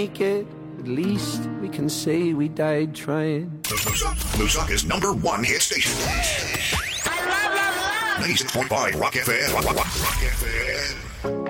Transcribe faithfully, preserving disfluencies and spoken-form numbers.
make it. At least we can say we died trying. Lusaka's number one hit station. I love, love, love. ninety-six point five Rock F M. Rock, Rock, Rock F M.